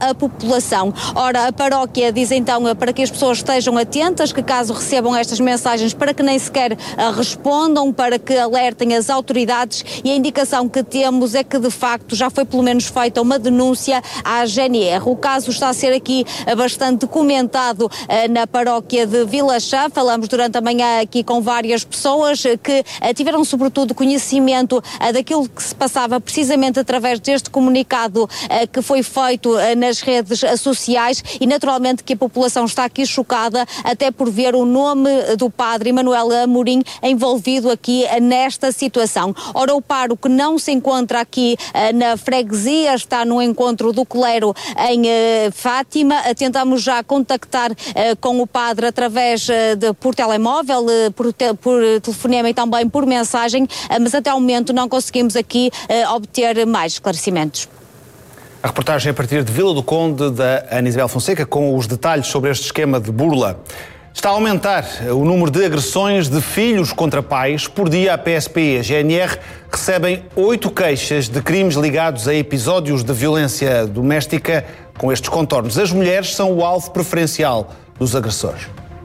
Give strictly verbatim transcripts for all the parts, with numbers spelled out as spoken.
a população. Ora, a paróquia diz então para que as pessoas estejam atentas, que caso recebam estas mensagens, para que nem sequer respondam, para que alertem as autoridades, e a indicação que temos é que de facto já foi pelo menos feita uma denúncia à G N R. O caso está a ser aqui bastante comentado na paróquia de Vila Chá. Falamos durante a manhã aqui com várias pessoas que tiveram sobretudo conhecimento daquilo que se passava precisamente através deste comunicado que foi feito nas redes sociais, e naturalmente que a população está aqui chocada até por ver o nome do padre Manuel Amorim envolvido aqui nesta situação. Ora, o pároco não se encontra aqui na freguesia, está no encontro do clero em Fátima. Tentamos já contactar com o padre através de, por telemóvel, por, te, por telefonema e também por mensagem, mas até ao momento não conseguimos aqui obter mais esclarecimentos. A reportagem é a partir de Vila do Conde, da Ana Isabel Fonseca, com os detalhes sobre este esquema de burla. Está a aumentar o número de agressões de filhos contra pais. Por dia, a P S P e a G N R recebem oito queixas de crimes ligados a episódios de violência doméstica com estes contornos. As mulheres são o alvo preferencial dos agressores.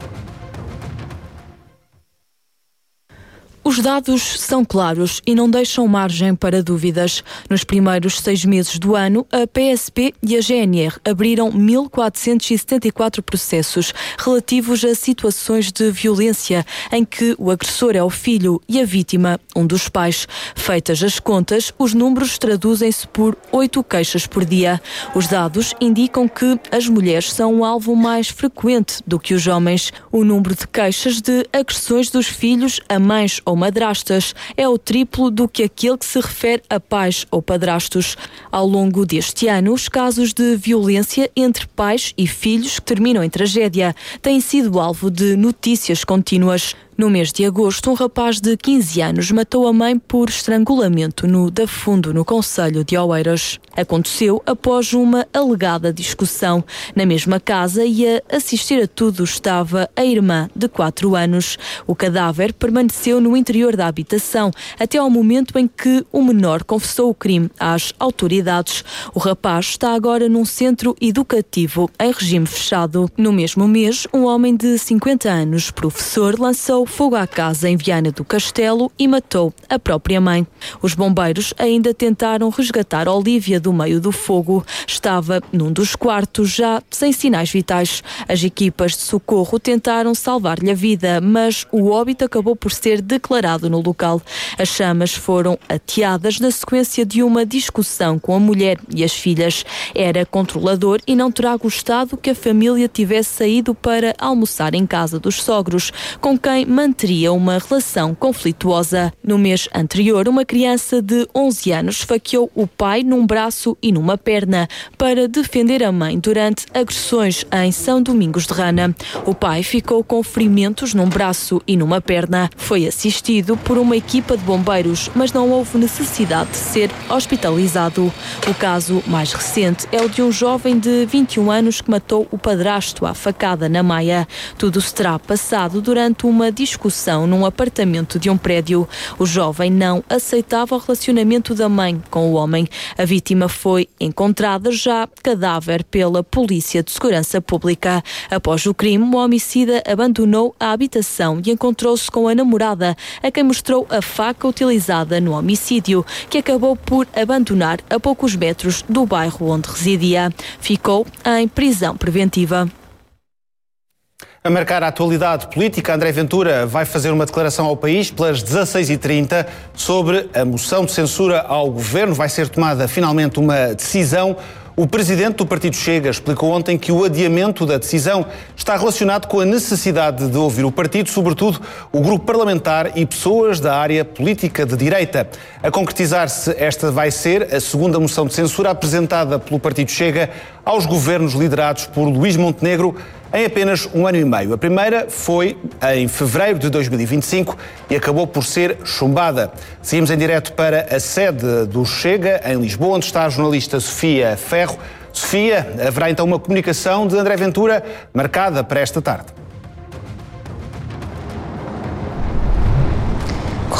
Os dados são claros e não deixam margem para dúvidas. Nos primeiros seis meses do ano, a P S P e a G N R abriram mil quatrocentos e setenta e quatro processos relativos a situações de violência em que o agressor é o filho e a vítima um dos pais. Feitas as contas, os números traduzem-se por oito queixas por dia. Os dados indicam que as mulheres são o alvo mais frequente do que os homens. O número de queixas de agressões dos filhos a mães ou madrastas é o triplo do que aquele que se refere a pais ou padrastos. Ao longo deste ano, os casos de violência entre pais e filhos que terminam em tragédia têm sido alvo de notícias contínuas. No mês de agosto, um rapaz de quinze anos matou a mãe por estrangulamento no Da Fundo, no concelho de Oeiras. Aconteceu após uma alegada discussão. Na mesma casa e a assistir a tudo estava a irmã de quatro anos. O cadáver permaneceu no interior da habitação até ao momento em que o menor confessou o crime às autoridades. O rapaz está agora num centro educativo em regime fechado. No mesmo mês, um homem de cinquenta anos, professor, lançou fogo à casa em Viana do Castelo e matou a própria mãe. Os bombeiros ainda tentaram resgatar Olívia do meio do fogo. Estava num dos quartos já sem sinais vitais. As equipas de socorro tentaram salvar-lhe a vida, mas o óbito acabou por ser declarado no local. As chamas foram ateadas na sequência de uma discussão com a mulher e as filhas. Era controlador e não terá gostado que a família tivesse saído para almoçar em casa dos sogros, com quem manteria uma relação conflituosa. No mês anterior, uma criança de onze anos esfaqueou o pai num braço e numa perna para defender a mãe durante agressões em São Domingos de Rana. O pai ficou com ferimentos num braço e numa perna. Foi assistido por uma equipa de bombeiros, mas não houve necessidade de ser hospitalizado. O caso mais recente é o de um jovem de vinte e um anos que matou o padrasto à facada na Maia. Tudo se terá passado durante uma discussão num apartamento de um prédio. O jovem não aceitava o relacionamento da mãe com o homem. A vítima foi encontrada já cadáver pela Polícia de Segurança Pública. Após o crime, o homicida abandonou a habitação e encontrou-se com a namorada, a quem mostrou a faca utilizada no homicídio, que acabou por abandonar a poucos metros do bairro onde residia. Ficou em prisão preventiva. A marcar a atualidade política, André Ventura vai fazer uma declaração ao país pelas dezasseis e trinta sobre a moção de censura ao governo. Vai ser tomada finalmente uma decisão. O presidente do Partido Chega explicou ontem que o adiamento da decisão está relacionado com a necessidade de ouvir o partido, sobretudo o grupo parlamentar e pessoas da área política de direita. A concretizar-se, esta vai ser a segunda moção de censura apresentada pelo Partido Chega aos governos liderados por Luís Montenegro em apenas um ano e meio. A primeira foi em fevereiro de dois mil e vinte e cinco e acabou por ser chumbada. Seguimos em direto para a sede do Chega, em Lisboa, onde está a jornalista Sofia Ferro. Sofia, haverá então uma comunicação de André Ventura marcada para esta tarde.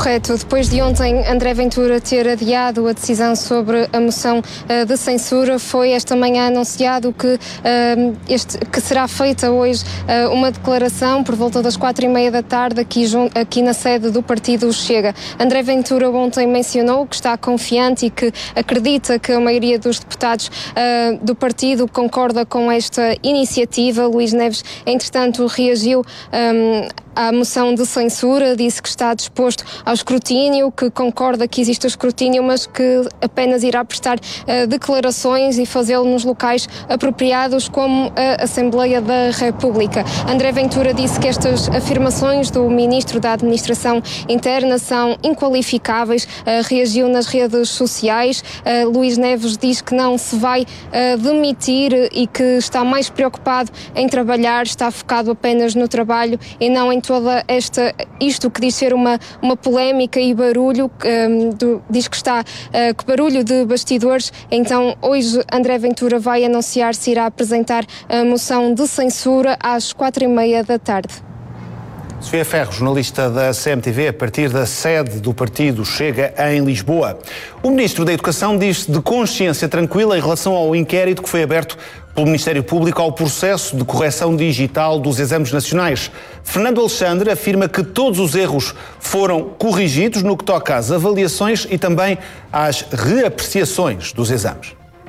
Correto. Depois de ontem André Ventura ter adiado a decisão sobre a moção uh, de censura, foi esta manhã anunciado que, uh, este, que será feita hoje uh, uma declaração por volta das quatro e meia da tarde aqui, aqui na sede do partido Chega. André Ventura ontem mencionou que está confiante e que acredita que a maioria dos deputados uh, do partido concorda com esta iniciativa. Luís Neves, entretanto, reagiu um, à moção de censura, disse que está disposto ao escrutínio, que concorda que existe o escrutínio, mas que apenas irá prestar uh, declarações e fazê-lo nos locais apropriados, como a Assembleia da República. André Ventura disse que estas afirmações do Ministro da Administração Interna são inqualificáveis, uh, reagiu nas redes sociais. Uh, Luís Neves diz que não se vai uh, demitir e que está mais preocupado em trabalhar, está focado apenas no trabalho e não em toda esta, isto que diz ser uma, uma polémica e barulho, um, do, diz que está uh, que barulho de bastidores. Então hoje André Ventura vai anunciar se irá apresentar a moção de censura às quatro e meia da tarde. Sofia Ferro, jornalista da C M T V, a partir da sede do partido Chega em Lisboa. O Ministro da Educação diz-se de consciência tranquila em relação ao inquérito que foi aberto pelo Ministério Público ao processo de correção digital dos exames nacionais. Fernando Alexandre afirma que todos os erros foram corrigidos no que toca às avaliações e também às reapreciações dos exames.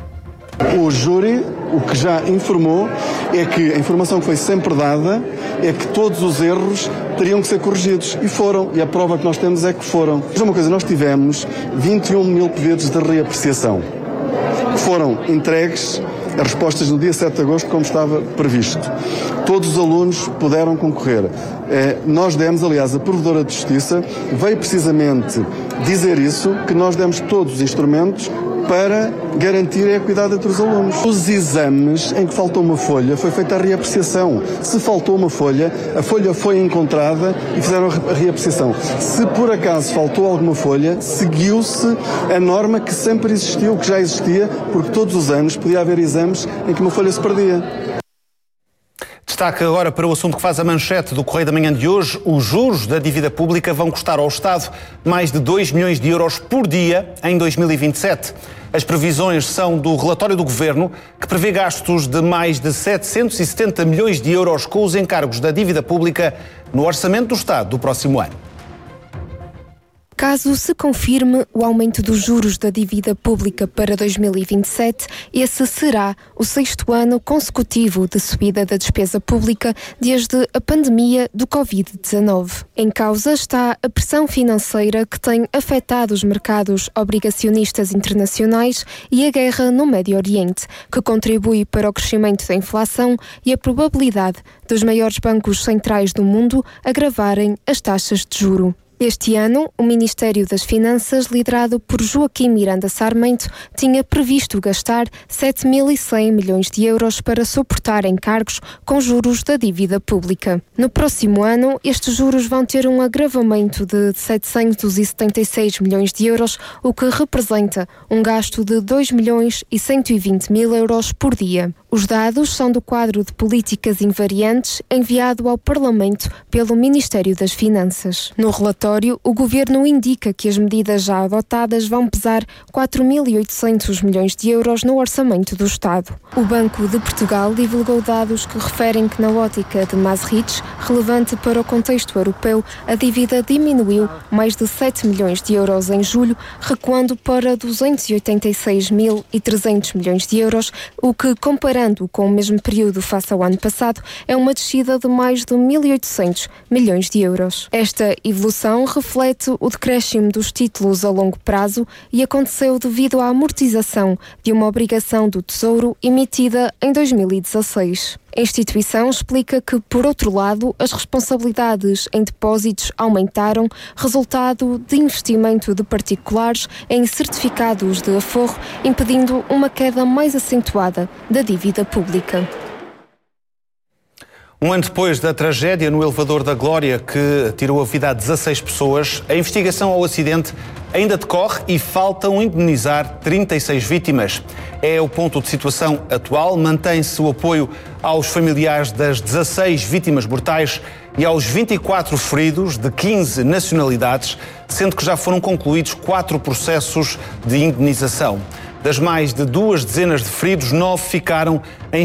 O júri, o que já informou, é que a informação que foi sempre dada é que todos os erros teriam que ser corrigidos. E foram. E a prova que nós temos é que foram. Mas uma coisa, nós tivemos vinte e um mil pedidos de reapreciação. Foram entregues as respostas no dia sete de agosto, como estava previsto. Todos os alunos puderam concorrer. Eh, nós demos, aliás, a Provedora de Justiça veio precisamente dizer isso, que nós demos todos os instrumentos para garantir a equidade entre os alunos. Os exames em que faltou uma folha foi feita a reapreciação. Se faltou uma folha, a folha foi encontrada e fizeram a reapreciação. Se por acaso faltou alguma folha, seguiu-se a norma que sempre existiu, que já existia, porque todos os anos podia haver exames em que uma folha se perdia. Destaque agora para o assunto que faz a manchete do Correio da Manhã de hoje. Os juros da dívida pública vão custar ao Estado mais de dois milhões de euros por dia em dois mil e vinte e sete. As previsões são do relatório do Governo, que prevê gastos de mais de setecentos e setenta milhões de euros com os encargos da dívida pública no orçamento do Estado do próximo ano. Caso se confirme o aumento dos juros da dívida pública para dois mil e vinte e sete, esse será o sexto ano consecutivo de subida da despesa pública desde a pandemia do covid dezanove. Em causa está a pressão financeira que tem afetado os mercados obrigacionistas internacionais e a guerra no Médio Oriente, que contribui para o crescimento da inflação e a probabilidade dos maiores bancos centrais do mundo agravarem as taxas de juro. Este ano, o Ministério das Finanças, liderado por Joaquim Miranda Sarmento, tinha previsto gastar sete mil e cem milhões de euros para suportar encargos com juros da dívida pública. No próximo ano, estes juros vão ter um agravamento de setecentos e setenta e seis milhões de euros, o que representa um gasto de dois milhões e cento e vinte mil euros por dia. Os dados são do quadro de políticas invariantes enviado ao Parlamento pelo Ministério das Finanças. No relatório, o Governo indica que as medidas já adotadas vão pesar quatro mil e oitocentos milhões de euros no orçamento do Estado. O Banco de Portugal divulgou dados que referem que, na ótica de Maastricht, relevante para o contexto europeu, a dívida diminuiu mais de sete milhões de euros em julho, recuando para duzentos e oitenta e seis mil e trezentos milhões de euros, o que, comparando com o mesmo período face ao ano passado, é uma descida de mais de mil e oitocentos milhões de euros. Esta evolução reflete o decréscimo dos títulos a longo prazo e aconteceu devido à amortização de uma obrigação do Tesouro emitida em dois mil e dezasseis. A instituição explica que, por outro lado, as responsabilidades em depósitos aumentaram, resultado de investimento de particulares em certificados de aforro, impedindo uma queda mais acentuada da dívida pública. Um ano depois da tragédia no elevador da Glória, que tirou a vida a dezasseis pessoas, a investigação ao acidente ainda decorre e faltam indemnizar trinta e seis vítimas. É o ponto de situação atual. Mantém-se o apoio aos familiares das dezasseis vítimas mortais e aos vinte e quatro feridos de quinze nacionalidades, sendo que já foram concluídos quatro processos de indemnização. Das mais de duas dezenas de feridos, nove ficaram em